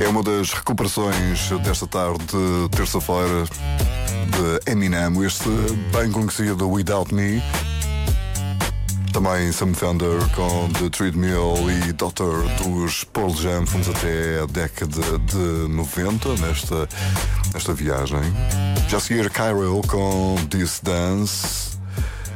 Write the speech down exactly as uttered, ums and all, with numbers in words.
É uma das recuperações desta tarde de terça-feira de Eminem, este bem conhecido Without Me. Também Sam Fender com The Treadmill e Daughter dos Pearl Jam. Fomos até a década de noventa nesta, nesta viagem. Já a seguir Cairo com This Dance.